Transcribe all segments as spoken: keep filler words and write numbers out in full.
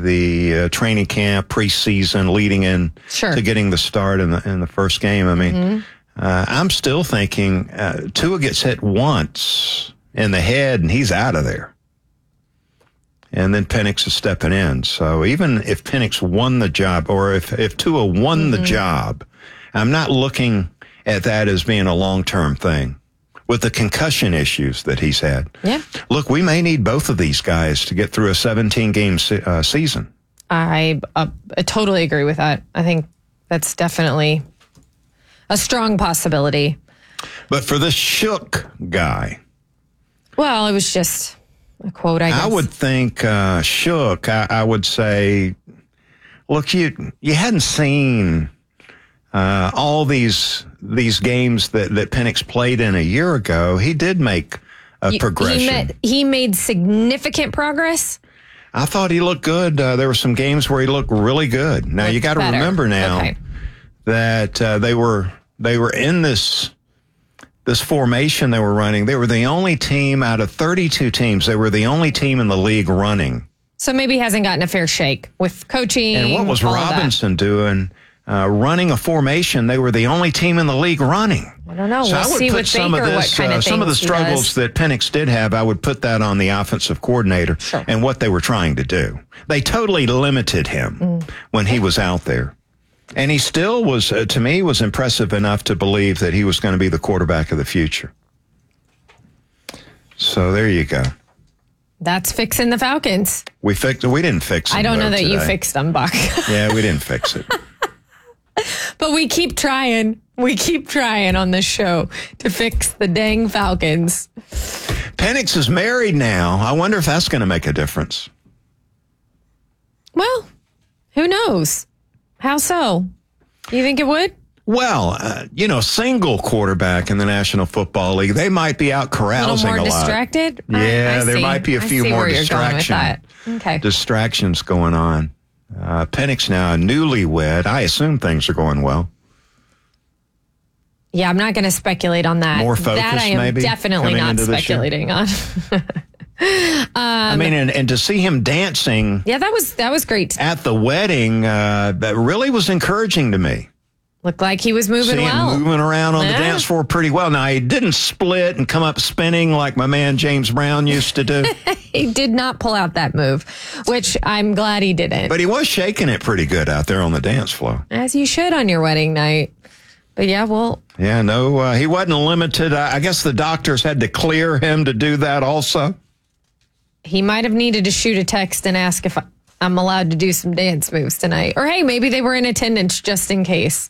the uh, training camp, preseason, leading in sure. to getting the start in the in the first game. I mean, mm-hmm. uh, I'm still thinking uh, Tua gets hit once in the head and he's out of there. And then Penix is stepping in. So even if Penix won the job, or if, if Tua won mm-hmm. the job, I'm not looking at that as being a long-term thing with the concussion issues that he's had. Yeah. Look, we may need both of these guys to get through a seventeen-game se- uh, season. I, uh, I totally agree with that. I think that's definitely a strong possibility. But for this Shook guy... Well, it was just a quote, I guess. I would think uh, Shook, I, I would say, look, you you hadn't seen uh, all these these games that, that Penix played in a year ago. He did make a you, progression. He, met, he made significant progress? I thought he looked good. Uh, there were some games where he looked really good. Now, looked you got to remember now okay. that uh, they were they were in this... This formation they were running, they were the only team out of thirty-two teams. They were the only team in the league running. So maybe he hasn't gotten a fair shake with coaching. And what was Robinson doing? Uh, running a formation, they were the only team in the league running. I don't know. So we'll I would see put with some Baker of this, what kind uh, of some of the struggles that Penix did have, I would put that on the offensive coordinator sure. and what they were trying to do. They totally limited him mm. when he was out there. And he still was, uh, to me, was impressive enough to believe that he was going to be the quarterback of the future. So there you go. That's fixing the Falcons. We fixed. We didn't fix them. I don't know that today. you fixed them, Buck. Yeah, we didn't fix it. But we keep trying. We keep trying on this show to fix the dang Falcons. Penix is married now. I wonder if that's going to make a difference. Well, who knows? How so? You think it would? Well, uh, you know, single quarterback in the National Football League, they might be out carousing a, a lot. distracted? Yeah, I, I there see. might be a I few more distraction, okay. distractions going on. Uh, Penix now a newlywed. I assume things are going well. Yeah, I'm not going to speculate on that. More focus, that I am maybe, definitely not speculating on. um, I mean, and, and to see him dancing, yeah, that was that was great at the wedding. Uh, that really was encouraging to me. Looked like he was moving see well, him moving around on yeah. the dance floor pretty well. Now he didn't split and come up spinning like my man James Brown used to do. He did not pull out that move, which I'm glad he didn't. But he was shaking it pretty good out there on the dance floor, as you should on your wedding night. But yeah, well. Yeah, no, uh, he wasn't limited. Uh, I guess the doctors had to clear him to do that also. He might have needed to shoot a text and ask if I'm allowed to do some dance moves tonight. Or, hey, maybe they were in attendance just in case.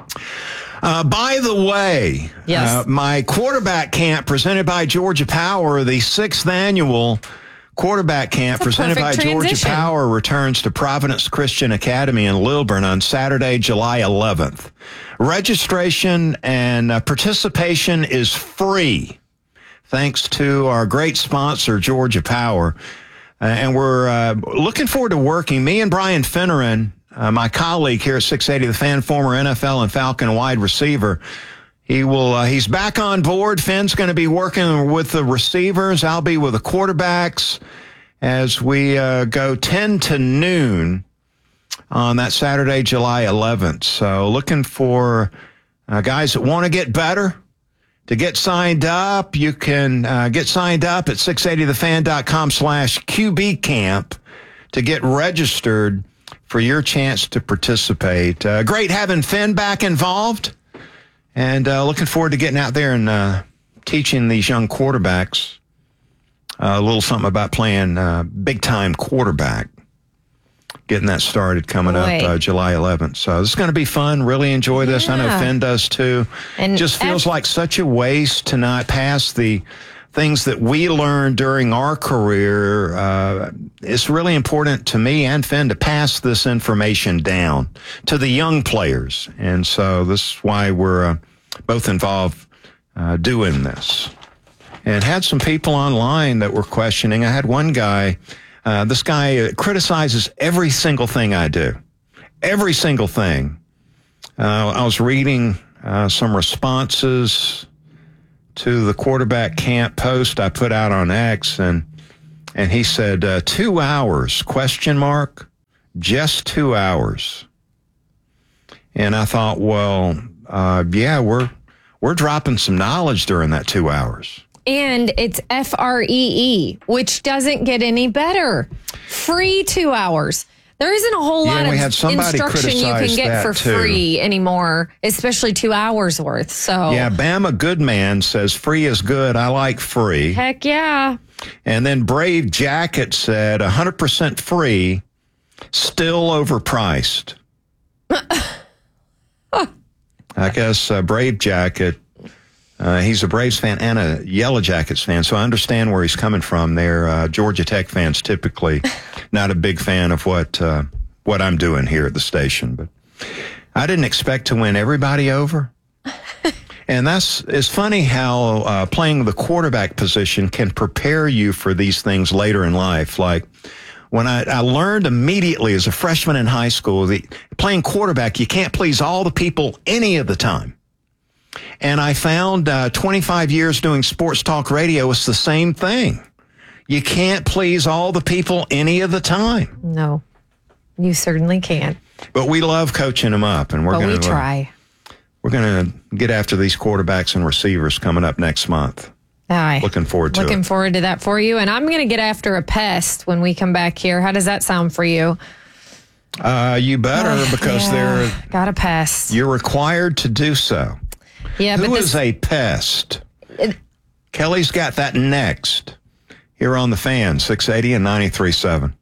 Uh, by the way, yes. uh, my quarterback camp presented by Georgia Power, the sixth annual quarterback camp presented by transition. Georgia Power returns to Providence Christian Academy in Lilburn on Saturday, July eleventh. Registration and uh, participation is free, thanks to our great sponsor, Georgia Power. Uh, and we're uh, looking forward to working. Me and Brian Finneran, uh, my colleague here at six eighty The Fan, former N F L and Falcon wide receiver, he will. Uh, he's back on board. Finn's going to be working with the receivers. I'll be with the quarterbacks as we uh, go ten to noon on that Saturday, July eleventh. So looking for uh, guys that want to get better. To get signed up, you can uh, get signed up at six eighty the fan dot com slash Q B camp to get registered for your chance to participate. Uh, great having Finn back involved, and uh, looking forward to getting out there and uh, teaching these young quarterbacks uh, a little something about playing uh, big-time quarterback. Getting that started coming up uh, July eleventh. So this is going to be fun. Really enjoy this. Yeah. I know Finn does too. And just feels like such a waste to not pass the things that we learned during our career. Uh, it's really important to me and Finn to pass this information down to the young players. And so this is why we're uh, both involved uh, doing this. And had some people online that were questioning. I had one guy. Uh, this guy criticizes every single thing I do. Every single thing. Uh, I was reading uh, some responses to the quarterback camp post I put out on X, and and he said, uh, two hours, question mark. just two hours. And I thought, well, uh, yeah, we're we're dropping some knowledge during that two hours. And it's F R E E, which doesn't get any better. Free two hours. There isn't a whole Yeah, lot we of had somebody instruction you can criticize get that, for too. free anymore, especially two hours worth. So Yeah, Bama Goodman says free is good. I like free. heck yeah. And then Brave Jacket said one hundred percent free, still overpriced. I guess uh, Brave Jacket, uh, he's a Braves fan and a Yellow Jackets fan, so I understand where he's coming from there. Uh, Georgia Tech fans typically not a big fan of what uh, what I'm doing here at the station, but I didn't expect to win everybody over. And that's, it's funny how uh, playing the quarterback position can prepare you for these things later in life. Like when I, I learned immediately as a freshman in high school, that playing quarterback, you can't please all the people any of the time. And I found uh, twenty-five years doing sports talk radio, it's the same thing. You can't please all the people any of the time. No, you certainly can't. But we love coaching them up, and we're But going we to try. we're going to get after these quarterbacks and receivers coming up next month. Aye. Looking forward to Looking it. forward to that for you. And I'm going to get after a pest when we come back here. How does that sound for you? Uh, you better, because yeah, they're got a pest. you're required to do so. Yeah, Who but is this, a pest? Kelly's got that next. Here on the Fan, six eighty and ninety-three point seven.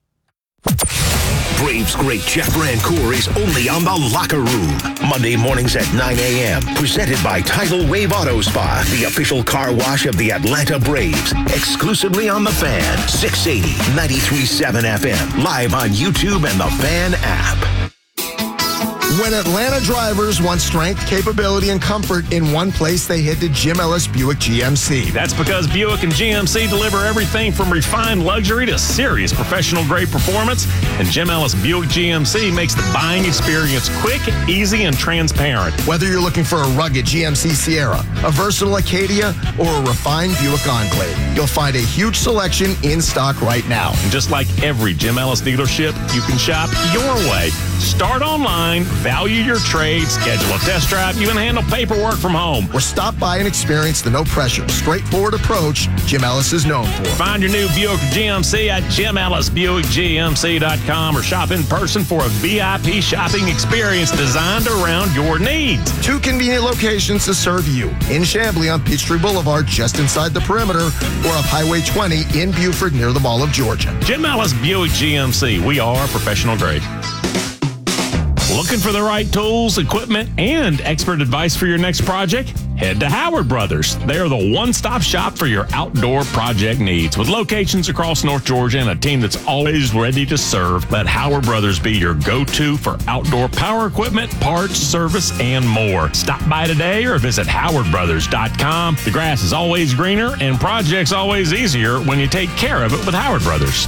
Braves great Jeff Brancourt is only on The Locker Room. Monday mornings at nine a.m. Presented by Tidal Wave Auto Spa, the official car wash of the Atlanta Braves. Exclusively on The Fan, six eighty, ninety-three point seven F M. Live on YouTube and The Fan app. When Atlanta drivers want strength, capability, and comfort in one place, they head to Jim Ellis Buick G M C. That's because Buick and G M C deliver everything from refined luxury to serious professional-grade performance. And Jim Ellis Buick G M C makes the buying experience quick, easy, and transparent. Whether you're looking for a rugged G M C Sierra, a versatile Acadia, or a refined Buick Enclave, you'll find a huge selection in stock right now. And just like every Jim Ellis dealership, you can shop your way. Start online, value your trade, schedule a test drive, even handle paperwork from home. Or stop by and experience the no-pressure, straightforward approach Jim Ellis is known for. Find your new Buick G M C at Jim Ellis Buick G M C dot com or shop in person for a V I P shopping experience designed around your needs. Two convenient locations to serve you. In Chamblee on Peachtree Boulevard, just inside the perimeter, or up Highway twenty in Buford near the Mall of Georgia. Jim Ellis Buick G M C. We are professional grade. Looking for the right tools, equipment, and expert advice for your next project? Head to Howard Brothers. They are the one-stop shop for your outdoor project needs. With locations across North Georgia and a team that's always ready to serve, let Howard Brothers be your go-to for outdoor power equipment, parts, service, and more. Stop by today or visit howard brothers dot com. The grass is always greener and projects always easier when you take care of it with Howard Brothers.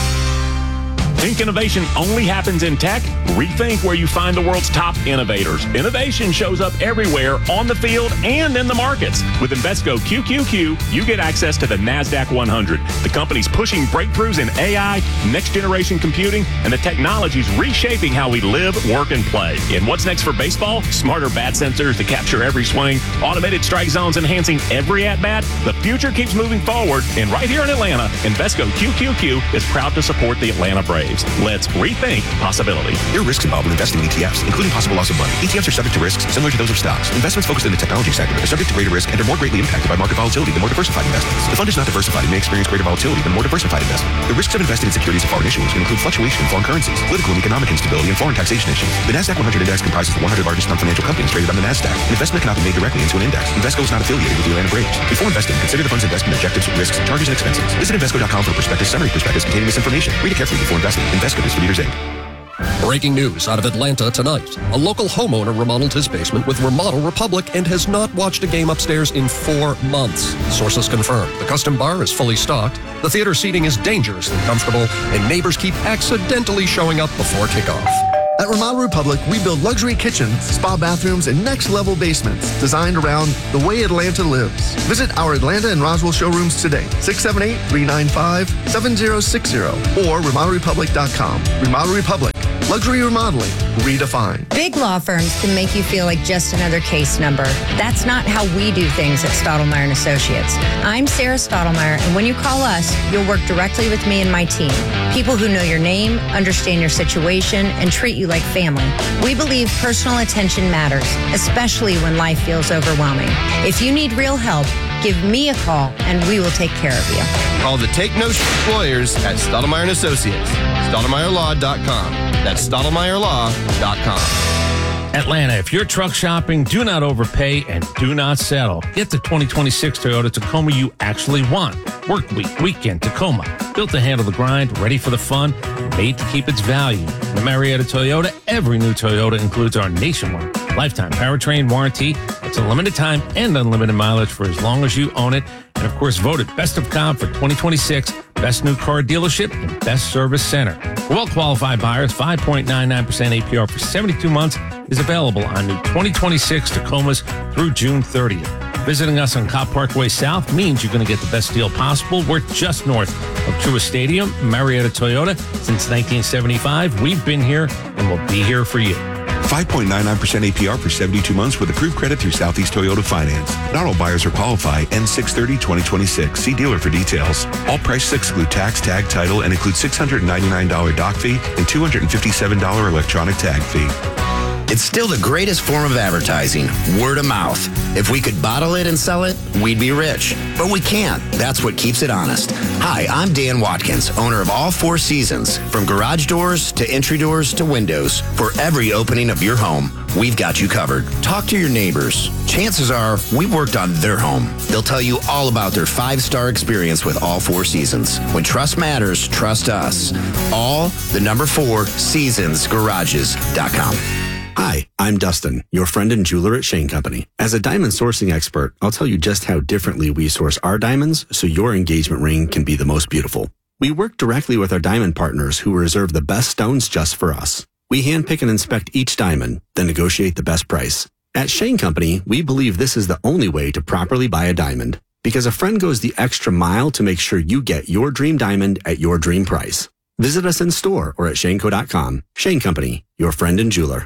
Think innovation only happens in tech? Rethink where you find the world's top innovators. Innovation shows up everywhere, on the field and in the markets. With Invesco Q Q Q, you get access to the NASDAQ one hundred. The company's pushing breakthroughs in A I, next-generation computing, and the technologies reshaping how we live, work, and play. And what's next for baseball? Smarter bat sensors to capture every swing, automated strike zones enhancing every at-bat. The future keeps moving forward, and right here in Atlanta, Invesco Q Q Q is proud to support the Atlanta Braves. Let's rethink possibility. There are risks involved in investing in E T Fs, including possible loss of money. E T Fs are subject to risks similar to those of stocks. Investments focused in the technology sector are subject to greater risk and are more greatly impacted by market volatility than more diversified investments. The fund is not diversified and may experience greater volatility than more diversified investments. The risks of investing in securities of foreign issuers can include fluctuation in foreign currencies, political and economic instability, and foreign taxation issues. The NASDAQ one hundred index comprises the one hundred largest non-financial companies traded on the NASDAQ. An investment cannot be made directly into an index. Invesco is not affiliated with the Atlanta Braves. Before investing, consider the fund's investment objectives, risks, charges, and expenses. Visit Invesco dot com for a prospectus summary prospectus containing this information. Read it carefully before investing. Invesco Distributors, Incorporated. Breaking news out of Atlanta tonight. A local homeowner remodeled his basement with Remodel Republic and has not watched a game upstairs in four months. Sources confirm the custom bar is fully stocked, the theater seating is dangerously comfortable, and neighbors keep accidentally showing up before kickoff. At Remodel Republic, we build luxury kitchens, spa bathrooms, and next-level basements designed around the way Atlanta lives. Visit our Atlanta and Roswell showrooms today, six seven eight, three nine five, seven zero six zero, or remodel republic dot com. Remodel Republic, Luxury remodeling, redefined. Big law firms can make you feel like just another case number. That's not how we do things at Stottlemyre and Associates. I'm Sarah Stottlemyre, and when you call us, you'll work directly with me and my team. People who know your name, understand your situation, and treat you like family. We believe personal attention matters, especially when life feels overwhelming. If you need real help, give me a call, and we will take care of you. Call the Take No Sh- Lawyers at Stottlemyre and Associates. Stottlemyre law dot com. That's Stottlemyre law dot com. Atlanta, if you're truck shopping, do not overpay and do not settle. Get the twenty twenty-six Toyota Tacoma you actually want. Work week, weekend, Tacoma. Built to handle the grind, ready for the fun, made to keep its value. The Marietta Toyota, every new Toyota includes our nationwide lifetime powertrain warranty. It's a limited time and unlimited mileage for as long as you own it. And of course, voted Best of Cobb for twenty twenty-six, Best New Car Dealership, and Best Service Center. For well-qualified buyers, five point nine nine percent A P R for seventy-two months is available on new twenty twenty-six Tacomas through June thirtieth. Visiting us on Cobb Parkway South means you're going to get the best deal possible. We're just north of Truist Stadium, Marietta Toyota. Since nineteen seventy-five, we've been here and we'll be here for you. five point nine nine percent A P R for seventy-two months with approved credit through Southeast Toyota Finance. Not all buyers are qualify. End six thirty twenty twenty-six. See dealer for details. All prices exclude tax, tag, title, and include six hundred ninety-nine dollars dock fee and two hundred fifty-seven dollars electronic tag fee. It's still the greatest form of advertising, word of mouth. If we could bottle it and sell it, we'd be rich. But we can't. That's what keeps it honest. Hi, I'm Dan Watkins, owner of All Four Seasons. From garage doors to entry doors to windows, for every opening of your home, we've got you covered. Talk to your neighbors. Chances are we've worked on their home. They'll tell you all about their five-star experience with All Four Seasons. When trust matters, trust us. All, the number four, seasons garages dot com. Hi, I'm Dustin, your friend and jeweler at Shane Company. As a diamond sourcing expert, I'll tell you just how differently we source our diamonds so your engagement ring can be the most beautiful. We work directly with our diamond partners who reserve the best stones just for us. We handpick and inspect each diamond, then negotiate the best price. At Shane Company, we believe this is the only way to properly buy a diamond, because a friend goes the extra mile to make sure you get your dream diamond at your dream price. Visit us in store or at shane co dot com. Shane Company, your friend and jeweler.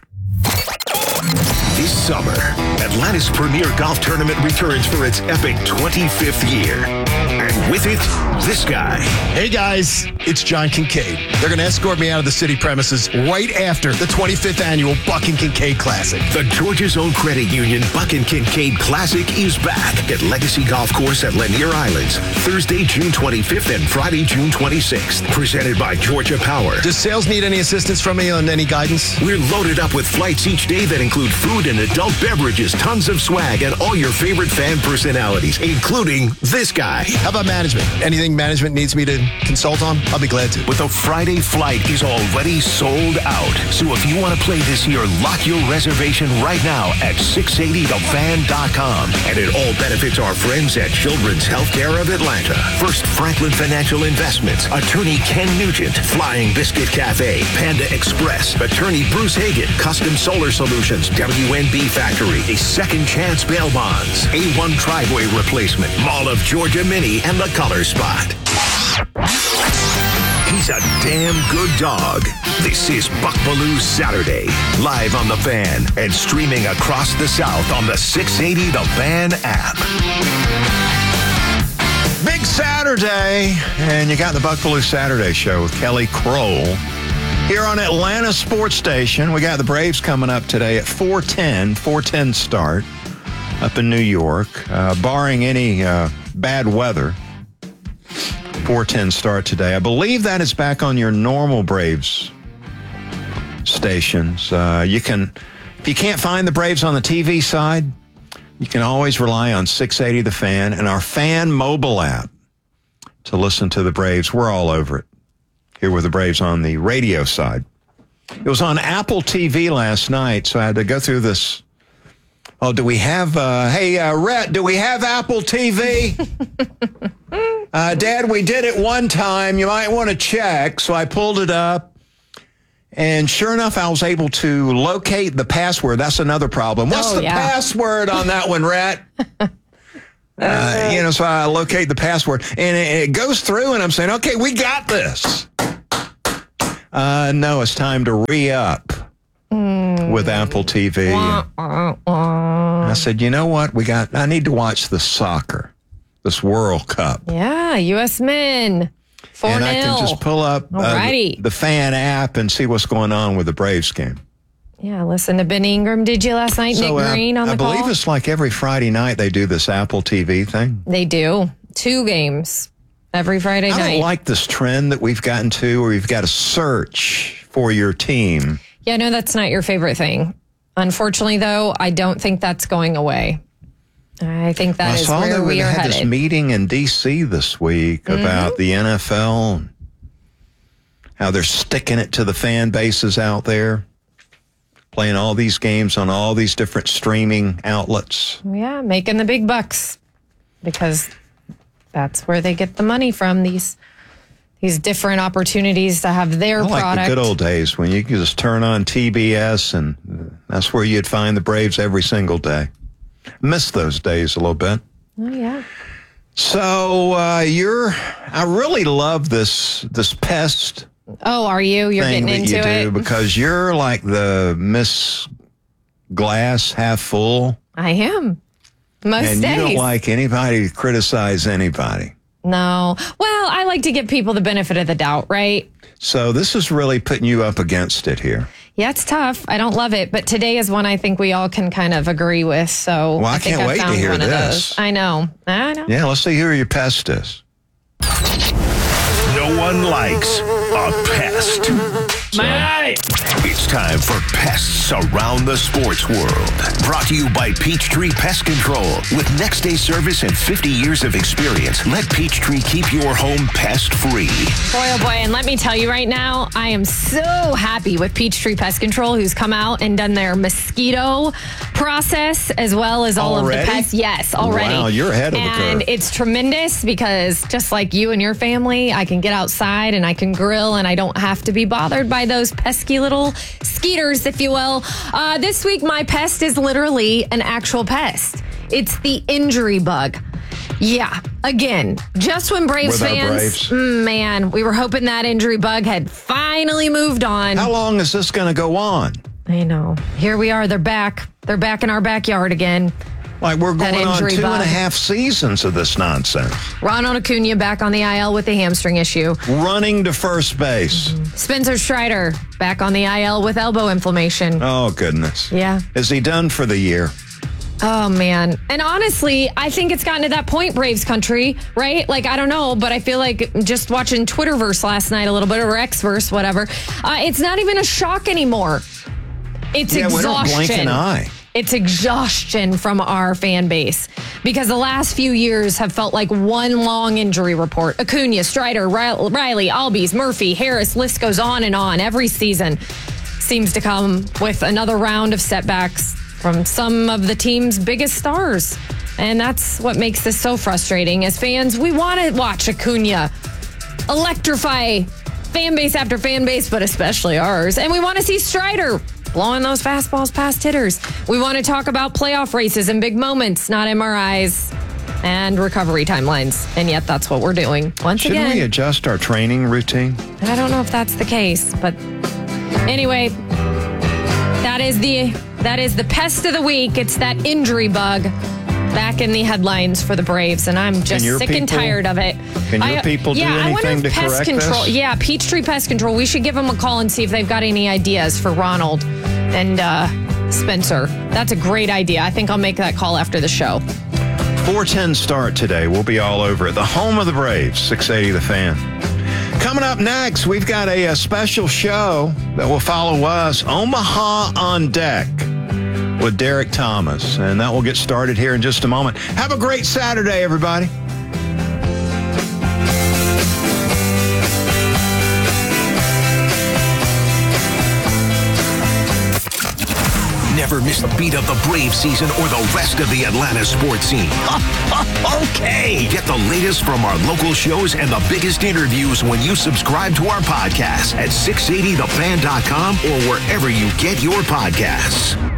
This summer, Atlanta's premier golf tournament returns for its epic twenty-fifth year. And with it, this guy. Hey guys, it's John Kincaid. They're going to escort me out of the city premises right after the twenty-fifth annual Buck and Kincaid Classic. The Georgia's own credit union Buck and Kincaid Classic is back at Legacy Golf Course at Lanier Islands, Thursday, June twenty-fifth and Friday, June twenty-sixth. Presented by Georgia Power. Does sales need any assistance from me on any guidance? We're loaded up with flights each day that include food and adult beverages, tons of swag, and all your favorite fan personalities, including this guy. How about management? Anything management needs me to consult on? I'll be glad to. But the Friday flight is already sold out. So if you want to play this year, lock your reservation right now at six eighty the fan dot com. And it all benefits our friends at Children's Healthcare of Atlanta, First Franklin Financial Investments, Attorney Ken Nugent, Flying Biscuit Cafe, Panda Express, Attorney Bruce Hagan, Custom Solar Solutions, W N B Factory, a Second Chance Bail Bonds, A one Driveway Replacement, Mall of Georgia Mini, and the Color Spot. He's a damn good dog. This is Buck Belue Saturday, live on The Fan and streaming across the South on the six eighty The Fan app. Big Saturday, and you got the Buck Belue Saturday show with Kelly Kroll. Here on Atlanta Sports Station, we got the Braves coming up today at four ten, four ten start up in New York. Uh, barring any uh, bad weather, four ten start today. I believe that is back on your normal Braves stations. Uh, you can, if you can't find the Braves on the T V side, you can always rely on six eighty The Fan and our Fan mobile app to listen to the Braves. We're all over it. Here with the Braves on the radio side. It was on Apple T V last night, so I had to go through this. Oh, do we have, uh, hey, uh, Rhett, do we have Apple T V? uh, Dad, we did it one time. You might want to check. So I pulled it up. And sure enough, I was able to locate the password. That's another problem. What's oh, the yeah. password on that one, Rhett? Uh, you know, so I locate the password, and it, it goes through, and I'm saying, okay, we got this. Uh, no, it's time to re-up mm. with Apple T V. Wah, wah, wah. I said, you know what? We got. I need to watch the soccer, this World Cup. Yeah, U S men. four nil. And I can just pull up uh, the, the fan app and see what's going on with the Braves game. Yeah, listen to Ben Ingram. Did you last night? So, Nick uh, Green on the I call? I believe it's like every Friday night they do this Apple T V thing. They do. Two games every Friday I night. I don't like this trend that we've gotten to where you've got to search for your team. Yeah, no, that's not your favorite thing. Unfortunately, though, I don't think that's going away. I think that I is saw where that we they are had headed. this meeting in D C this week mm-hmm. about the N F L, how they're sticking it to the fan bases out there, playing all these games on all these different streaming outlets. Yeah, making the big bucks because that's where they get the money from, these these different opportunities to have their I like product. the good old days when you could just turn on T B S and that's where you'd find the Braves every single day. Miss those days a little bit. Oh, yeah. So uh, you're, I really love this this pest. Oh, are you? You're thing getting that into you do it? Because you're like the Miss Glass half full. I am. Most and days. you don't like anybody to criticize anybody. No. Well, I like to give people the benefit of the doubt, right? So this is really putting you up against it here. Yeah, it's tough. I don't love it, but today is one I think we all can kind of agree with. So well, I, I think can't I wait found to hear one this. Of those. I know. I know. Yeah, let's see who your pest is. No one likes a pest. Mate! It's time for pests around the sports world. Brought to you by Peachtree Pest Control. With next day service and fifty years of experience, let Peachtree keep your home pest free. Boy, oh boy, and let me tell you right now, I am so happy with Peachtree Pest Control, who's come out and done their mosquito process as well as all already? of the pests. Yes, already. Wow, you're ahead of the curve. And it's tremendous because just like you and your family, I can get outside and I can grill and I don't have to be bothered by those pesky little skeeters, if you will. Uh, this week, my pest is literally an actual pest. It's the injury bug. Yeah, again, just when Braves With our fans, Braves. Mm, man, we were hoping that injury bug had finally moved on. How long is this going to go on? I know. Here we are. They're back. They're back in our backyard again. Like we're That going on injury two bug. and a half seasons of this nonsense. Ronald Acuna back on the I L with a hamstring issue. Running to first base. Spencer Strider back on the I L with elbow inflammation. Oh, goodness. Yeah. Is he done for the year? Oh, man. And honestly, I think it's gotten to that point, Braves country, right? Like, I don't know, but I feel like just watching Twitterverse last night a little bit, or Xverse, whatever, uh, it's not even a shock anymore. It's yeah, exhaustion. we don't blink an eye. It's exhaustion from our fan base because the last few years have felt like one long injury report. Acuna, Strider, Riley, Albies, Murphy, Harris, list goes on and on. Every season seems to come with another round of setbacks from some of the team's biggest stars. And that's what makes this so frustrating. As fans, we want to watch Acuna electrify fan base after fan base, but especially ours. And we want to see Strider blowing those fastballs past hitters. We want to talk about playoff races and big moments, not M R Is and recovery timelines. And yet that's what we're doing. Once Shouldn't again, we adjust our training routine? I don't know if that's the case, but anyway, that is the that is the pest of the week. It's that injury bug back in the headlines for the Braves, and I'm just sick people, and tired of it. Can your I, people yeah, do I wonder anything if to pest correct control. this? Yeah, Peachtree Pest Control. We should give them a call and see if they've got any ideas for Ronald and uh, Spencer. That's a great idea. I think I'll make that call after the show. four ten start today. We'll be all over it. The home of the Braves, six eighty The Fan. Coming up next, we've got a, a special show that will follow us, Omaha on Deck, with Derek Thomas. And that will get started here in just a moment. Have a great Saturday, everybody. Never miss a beat of the Brave season or the rest of the Atlanta sports scene. Okay. Get the latest from our local shows and the biggest interviews when you subscribe to our podcast at six eighty the fan dot com or wherever you get your podcasts.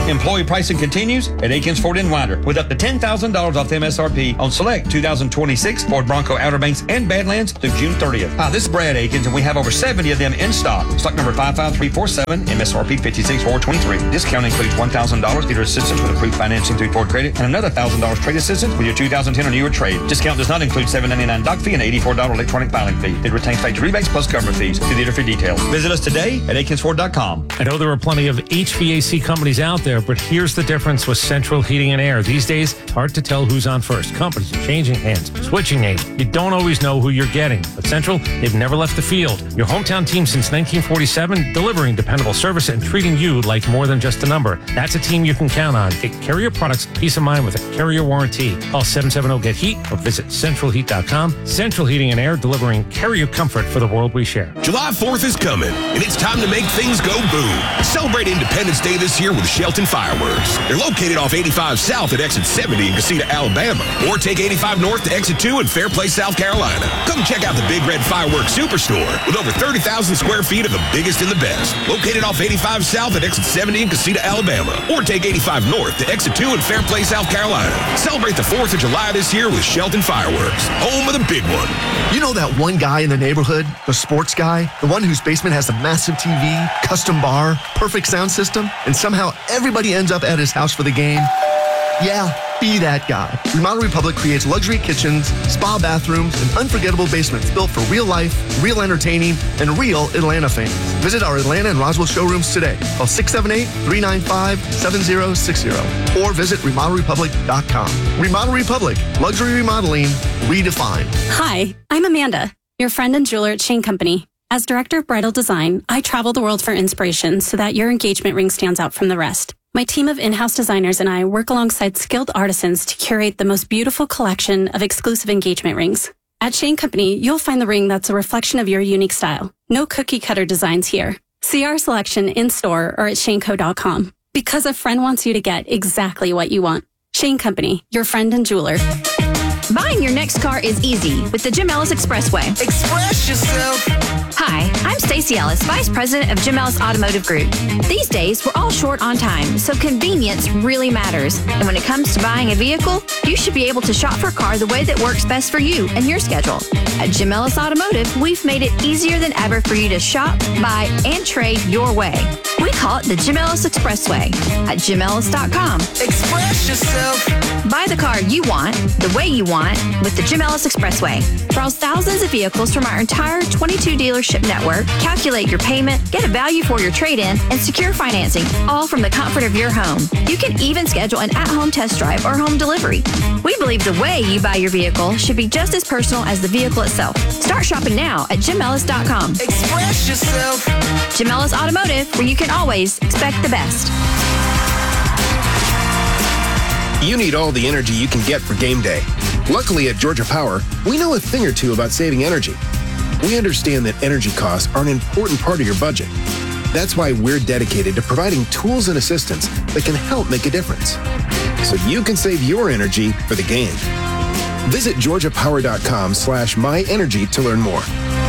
Employee pricing continues at Aikens Ford in Winder with up to ten thousand dollars off the M S R P on select two thousand twenty-six Ford Bronco Outer Banks and Badlands through June thirtieth. Hi, this is Brad Aikens, and we have over seventy of them in stock. Stock number five five three four seven, M S R P fifty-six four twenty-three. Discount includes one thousand dollars dealer assistance with approved financing through Ford Credit and another one thousand dollars trade assistance with your two thousand ten or newer trade. Discount does not include seven ninety-nine doc fee and eighty-four dollars electronic filing fee. It retains factory rebates plus government fees. See dealer for details. Visit us today at Aikens Ford dot com. I know there are plenty of H V A C companies out there, but here's the difference with Central Heating and Air. These days, it's hard to tell who's on first. Companies are changing hands, switching names. You don't always know who you're getting. But Central, they've never left the field. Your hometown team since nineteen forty-seven, delivering dependable service and treating you like more than just a number. That's a team you can count on. Get Carrier products peace of mind with a Carrier warranty. Call seven seven zero get heat or visit central heat dot com. Central Heating and Air, delivering Carrier comfort for the world we share. July fourth is coming, and it's time to make things go boom. Celebrate Independence Day this year with Shelton Fireworks. They're located off eighty-five South at exit seventy in Casita, Alabama, or take eighty-five North to exit two in Fairplay, South Carolina. Come check out the Big Red Fireworks Superstore with over thirty thousand square feet of the biggest and the best. Located off eighty-five South at exit seventy in Casita, Alabama, or take eighty-five North to exit two in Fairplay, South Carolina. Celebrate the fourth of July this year with Shelton Fireworks, home of the big one. You know that one guy in the neighborhood, the sports guy, the one whose basement has a massive T V, custom bar, perfect sound system, and somehow everybody ends up at his house for the game? Yeah, be that guy. Remodel Republic creates luxury kitchens, spa bathrooms, and unforgettable basements built for real life, real entertaining, and real Atlanta fans. Visit our Atlanta and Roswell showrooms today. Call six seven eight, three nine five, seven zero six zero or visit remodel republic dot com. Remodel Republic, luxury remodeling redefined. Hi, I'm Amanda, your friend and jeweler at Shane Company. As director of bridal design, I travel the world for inspiration so that your engagement ring stands out from the rest. My team of in-house designers and I work alongside skilled artisans to curate the most beautiful collection of exclusive engagement rings. At Shane Company, you'll find the ring that's a reflection of your unique style. No cookie-cutter designs here. See our selection in-store or at shane co dot com. Because a friend wants you to get exactly what you want. Shane Company, your friend and jeweler. Buying your next car is easy with the Jim Ellis Expressway. Express yourself. Hi, I'm Stacey Ellis, Vice President of Jim Ellis Automotive Group. These days, we're all short on time, so convenience really matters. And when it comes to buying a vehicle, you should be able to shop for a car the way that works best for you and your schedule. At Jim Ellis Automotive, we've made it easier than ever for you to shop, buy, and trade your way. We call it the Jim Ellis Expressway at jim ellis dot com. Express yourself. Buy the car you want, the way you want, with the Jim Ellis Expressway. Browse thousands of vehicles from our entire twenty-two dealership network, calculate your payment, get a value for your trade-in, and secure financing, all from the comfort of your home. You can even schedule an at-home test drive or home delivery. We believe the way you buy your vehicle should be just as personal as the vehicle itself. Start shopping now at jim ellis dot com. Express yourself. Jim Ellis Automotive, where you can always expect the best. You need all the energy you can get for game day. Luckily at Georgia Power, we know a thing or two about saving energy. We understand that energy costs are an important part of your budget. That's why we're dedicated to providing tools and assistance that can help make a difference, so you can save your energy for the game. Visit georgia power dot com slash my energy to learn more.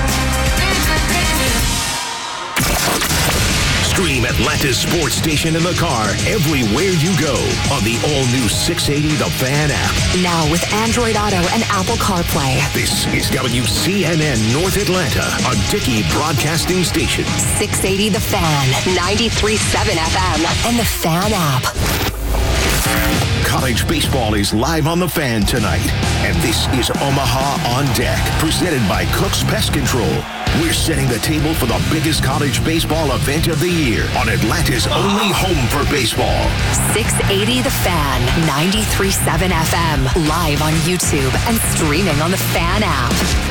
Stream Atlanta's sports station in the car everywhere you go on the all-new six eighty The Fan app. Now with Android Auto and Apple CarPlay. This is W C N N North Atlanta, a Dickey Broadcasting Station. six eighty The Fan, ninety-three point seven F M, and the Fan app. College baseball is live on the Fan tonight, and this is Omaha on Deck, presented by Cook's Pest Control. We're setting the table for the biggest college baseball event of the year on Atlanta's only home for baseball. six eighty The Fan, ninety-three point seven F M, live on YouTube and streaming on the Fan app.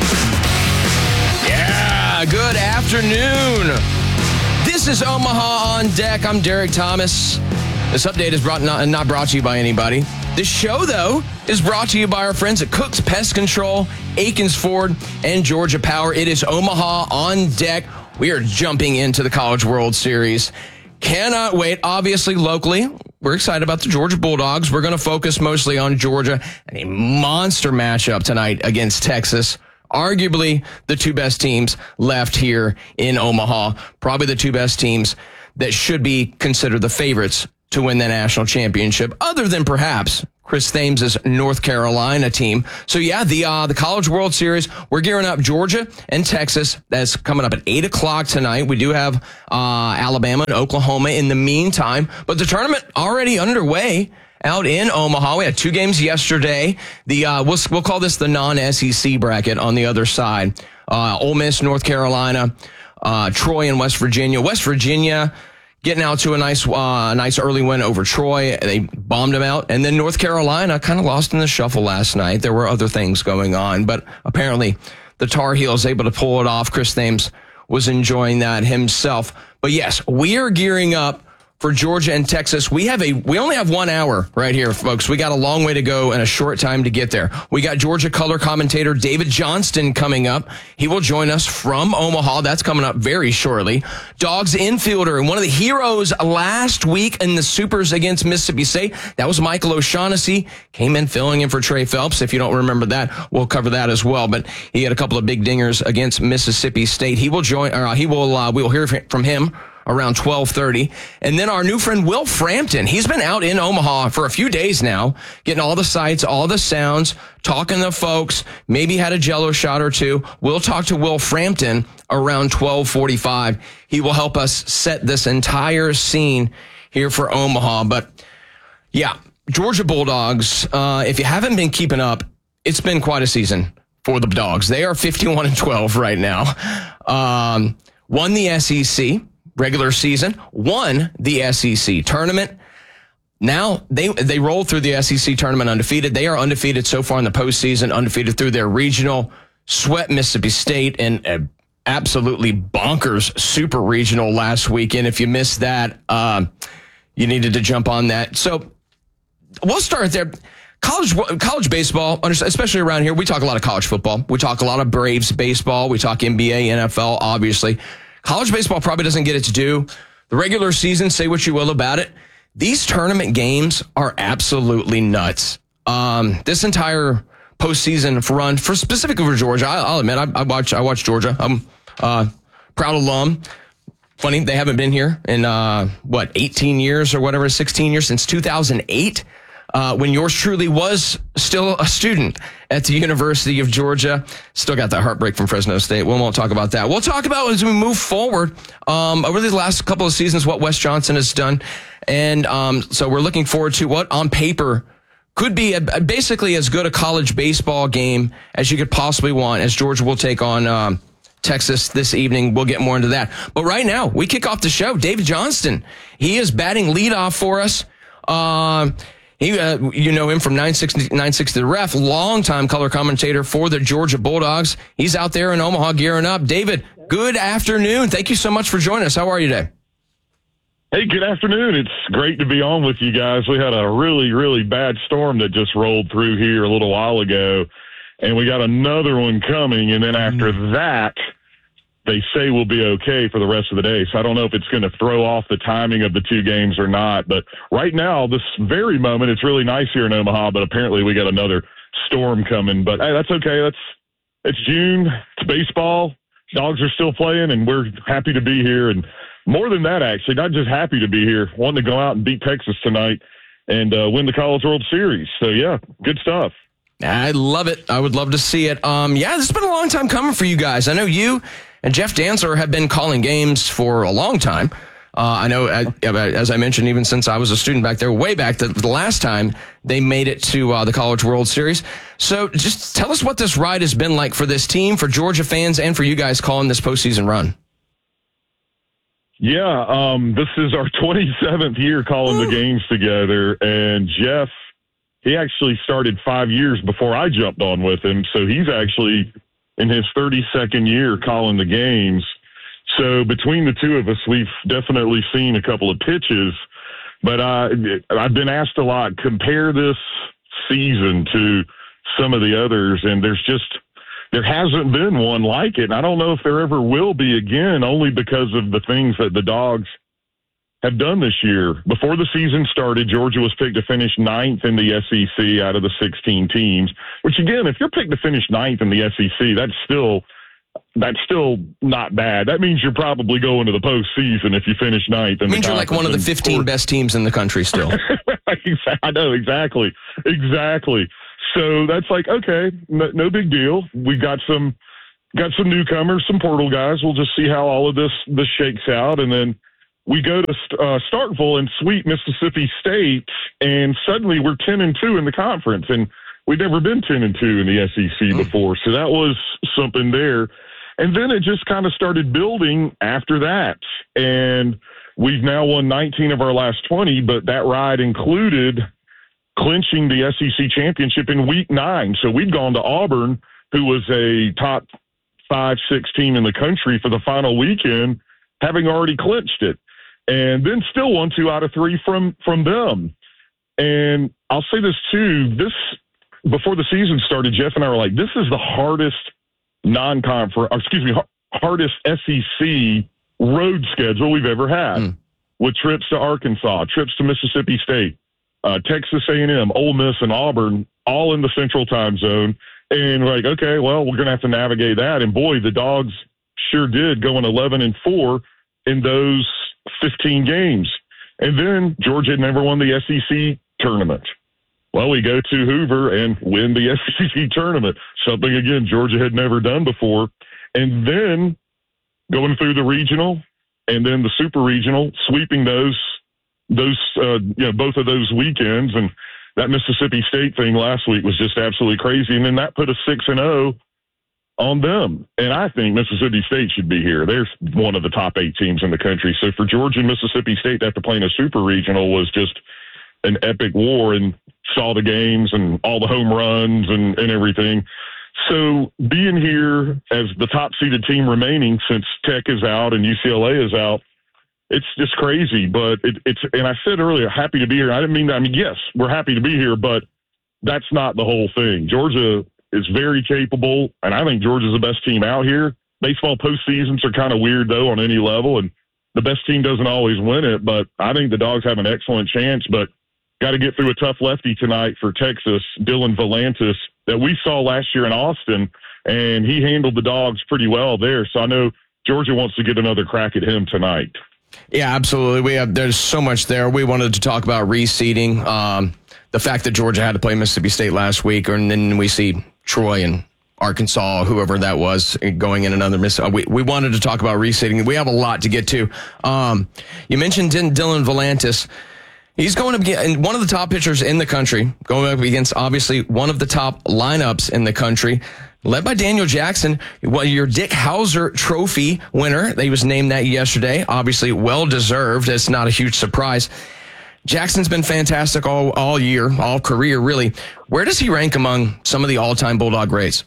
Yeah, good afternoon. This is Omaha on Deck. I'm Derek Thomas. This update is brought not, not brought to you by anybody. This show, though, is brought to you by our friends at Cook's Pest Control, Aikens Ford, and Georgia Power. It is Omaha on Deck. We are jumping into the College World Series. Cannot wait. Obviously, locally, we're excited about the Georgia Bulldogs. We're going to focus mostly on Georgia and a monster matchup tonight against Texas. Arguably the two best teams left here in Omaha. Probably the two best teams that should be considered the favorites to win the national championship, other than perhaps Chris Thames' North Carolina team. So yeah, the uh, the College World Series, we're gearing up Georgia and Texas. That's coming up at eight o'clock tonight. We do have uh, Alabama and Oklahoma in the meantime, but the tournament already underway out in Omaha. We had two games yesterday. The uh, we'll, we'll call this the non-S E C bracket on the other side. Uh, Ole Miss, North Carolina, uh, Troy and West Virginia. West Virginia getting out to a nice, uh, nice early win over Troy. They bombed them out. And then North Carolina kind of lost in the shuffle last night. There were other things going on, but apparently the Tar Heels able to pull it off. Chris Thames was enjoying that himself. But yes, we are gearing up for Georgia and Texas. We have a, we only have one hour right here, folks. We got a long way to go and a short time to get there. We got Georgia color commentator David Johnston coming up. He will join us from Omaha. That's coming up very shortly. Dogs infielder and one of the heroes last week in the Supers against Mississippi State. That was Michael O'Shaughnessy. Came in filling in for Trey Phelps. If you don't remember that, we'll cover that as well. But he had a couple of big dingers against Mississippi State. He will join, or uh, he will, uh, we will hear from him around twelve thirty. And then our new friend Will Frampton, he's been out in Omaha for a few days now, getting all the sights, all the sounds, talking to folks, maybe had a Jello shot or two. We'll talk to Will Frampton around twelve forty-five. He will help us set this entire scene here for Omaha. But yeah, Georgia Bulldogs, uh, if you haven't been keeping up, it's been quite a season for the Dogs. They are fifty-one and twelve right now. Um, won the S E C regular season, won the S E C tournament. Now they they roll through the S E C tournament undefeated. They are undefeated so far in the postseason, undefeated through their regional, swept Mississippi State in a absolutely bonkers super regional last weekend. If you missed that, um, you needed to jump on that. So we'll start there. College college baseball, especially around here, we talk a lot of college football. We talk a lot of Braves baseball. We talk N B A, N F L, obviously. College baseball probably doesn't get its due. The regular season, say what you will about it, these tournament games are absolutely nuts. Um, this entire postseason run, for specifically for Georgia, I, I'll admit, I, I watch I watch Georgia. I'm uh, proud alum. Funny, they haven't been here in, uh, what, eighteen years or whatever, sixteen years, since two thousand eight. Uh, when yours truly was still a student at the University of Georgia. Still got that heartbreak from Fresno State. We won't talk about that. We'll talk about as we move forward um, over the last couple of seasons what Wes Johnson has done. And um, so we're looking forward to what on paper could be a, a basically as good a college baseball game as you could possibly want, as Georgia will take on um, Texas this evening. We'll get more into that. But right now, we kick off the show. David Johnston, he is batting leadoff for us. Um, uh, He, uh, you know him from nine sixty, nine sixty The Ref, longtime color commentator for the Georgia Bulldogs. He's out there in Omaha gearing up. David, good afternoon. Thank you so much for joining us. How are you today? Hey, good afternoon. It's great to be on with you guys. We had a really, really bad storm that just rolled through here a little while ago, and we got another one coming, and then after mm. that, they say we'll be okay for the rest of the day. So I don't know if it's going to throw off the timing of the two games or not. But right now, this very moment, it's really nice here in Omaha, but apparently we got another storm coming. But hey, that's okay. That's it's June. It's baseball. Dogs are still playing, and we're happy to be here. And more than that, actually, not just happy to be here, wanting to go out and beat Texas tonight and uh, win the College World Series. So, yeah, good stuff. I love it. I would love to see it. Um, yeah, this has been a long time coming for you guys. I know you and Jeff Dantzler have been calling games for a long time. Uh, I know, uh, as I mentioned, even since I was a student back there, way back the, the last time they made it to uh, the College World Series. So just tell us what this ride has been like for this team, for Georgia fans, and for you guys calling this postseason run. Yeah, um, this is our twenty-seventh year calling Ooh. the games together, and Jeff, he actually started five years before I jumped on with him, so he's actually in his thirty-second year calling the games. So between the two of us, we've definitely seen a couple of pitches. But uh, I've been asked a lot, compare this season to some of the others, and there's just there hasn't been one like it. And I don't know if there ever will be again, only because of the things that the Dogs have done this year. Before the season started, Georgia was picked to finish ninth in the S E C out of the sixteen teams, which, again, if you're picked to finish ninth in the S E C, that's still that's still not bad. That means you're probably going to the postseason if you finish ninth. It means you're like one of the fifteen best teams in the country still. I know, exactly. Exactly. So that's like, okay, no, no big deal. We got some got some newcomers, some portal guys. We'll just see how all of this, this shakes out. And then we go to uh, Starkville and sweep Mississippi State, and suddenly we're ten and two in the conference. And we'd never been ten and two in the S E C before. So that was something there. And then it just kind of started building after that. And we've now won nineteen of our last twenty, but that ride included clinching the S E C championship in week nine. So we'd gone to Auburn, who was a top five, six team in the country for the final weekend, having already clinched it. And then still won two out of three from, from them. And I'll say this too, this, before the season started, Jeff and I were like, this is the hardest non-conference, excuse me, hardest S E C road schedule we've ever had, mm. with trips to Arkansas, trips to Mississippi State, uh, Texas A and M, Ole Miss, and Auburn, all in the Central Time Zone. And like, okay, well, we're going to have to navigate that. And boy, the Dogs sure did, going eleven and four in those fifteen games. And then Georgia had never won the S E C tournament. Well, we go to Hoover and win the S E C tournament, something, again, Georgia had never done before. And then going through the regional and then the super regional, sweeping those, those uh, you know, both of those weekends. And that Mississippi State thing last week was just absolutely crazy. And then that put a six and oh on them. And I think Mississippi State should be here. They're one of the top eight teams in the country. So for Georgia and Mississippi State to have to play in a super regional was just an epic war, and saw the games and all the home runs and, and everything. So being here as the top seeded team remaining, since Tech is out and U C L A is out, it's just crazy. But it, it's, and I said earlier, happy to be here. I didn't mean that. I mean, yes, we're happy to be here, but that's not the whole thing. Georgia is very capable, and I think Georgia's the best team out here. Baseball postseasons are kind of weird, though, on any level, and the best team doesn't always win it. But I think the Dogs have an excellent chance, but got to get through a tough lefty tonight for Texas, Dylan Volantis, that we saw last year in Austin, and he handled the Dogs pretty well there. So I know Georgia wants to get another crack at him tonight. Yeah, absolutely. We have there's so much there. We wanted to talk about reseeding, um, the fact that Georgia had to play Mississippi State last week, and then we see Troy and Arkansas, whoever that was, going in another miss. We we wanted to talk about reseeding. We have a lot to get to. Um, you mentioned Dylan Volantis. He's going up against one of the top pitchers in the country, going up against obviously one of the top lineups in the country, led by Daniel Jackson. Well, your Dick Hauser Trophy winner. He was named that yesterday. Obviously, well deserved. It's not a huge surprise. Jackson's been fantastic all all year, all career, really. Where does he rank among some of the all-time Bulldog greats?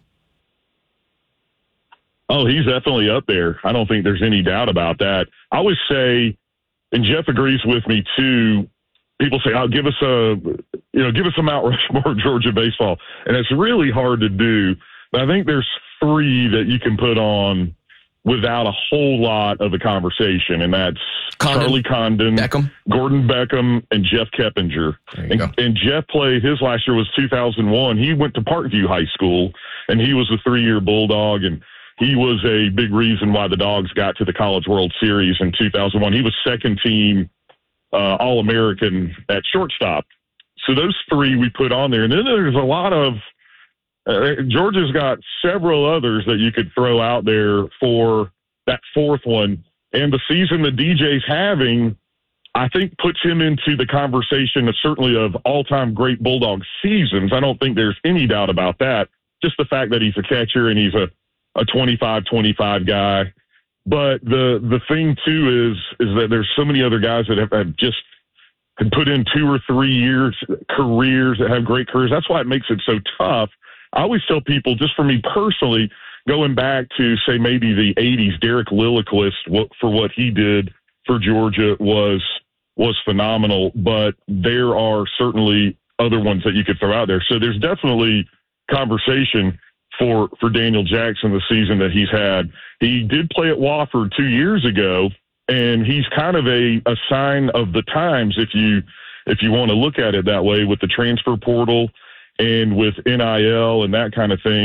Oh, he's definitely up there. I don't think there's any doubt about that. I always say, and Jeff agrees with me too, people say, "Oh, give us a, you know, give us a Mount Rushmore of Georgia baseball," and it's really hard to do. But I think there's three that you can put on without a whole lot of a conversation, and that's Condon, Charlie Condon, Beckham. Gordon Beckham, and Jeff Keppinger. And, and Jeff played, his last year was two thousand one. He went to Parkview High School, and he was a three-year Bulldog, and he was a big reason why the Dogs got to the College World Series in two thousand one. He was second team uh, All-American at shortstop. So those three we put on there. And then there's a lot of uh, – Georgia's got several others that you could throw out there for that fourth one. And the season that D J's having, I think, puts him into the conversation of certainly of all-time great Bulldog seasons. I don't think there's any doubt about that. Just the fact that he's a catcher and he's a, a twenty-five twenty-five guy. But the the thing, too, is is that there's so many other guys that have, have just can put in two or three years careers that have great careers. That's why it makes it so tough. I always tell people, just for me personally, going back to, say, maybe the eighties, Derek Lilliquist, what, for what he did for Georgia was was phenomenal. But there are certainly other ones that you could throw out there. So there's definitely conversation for, for Daniel Jackson the season that he's had. He did play at Wofford two years ago, and he's kind of a, a sign of the times if you if you want to look at it that way, with the transfer portal and with N I L and that kind of thing.